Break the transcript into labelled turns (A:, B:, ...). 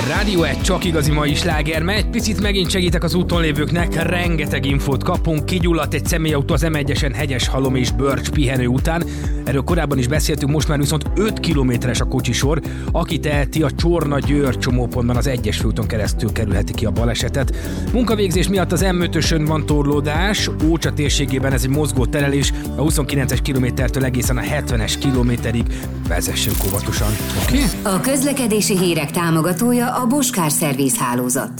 A: Rádió egy csak igazi mai sláger, mert egy picit megint segítek az úton lévőknek, rengeteg infót kapunk, kigyulladt egy személyautó az M1-esen Hegyeshalom és Börcs pihenő után. Erről korábban is beszéltünk, most már viszont 5 kilométeres a kocsisor, aki teheti, a Csorna-Győr csomópontban az 1-es főúton keresztül kerülheti ki a balesetet. Munkavégzés miatt az M5-ösön van torlódás, Ócsa térségében ez egy mozgó terelés, a 29-es kilométertől egészen a 70-es kilométerig. Vezessünk óvatosan, oké?
B: A közlekedési hírek támogatója a Bosch Car Service hálózat.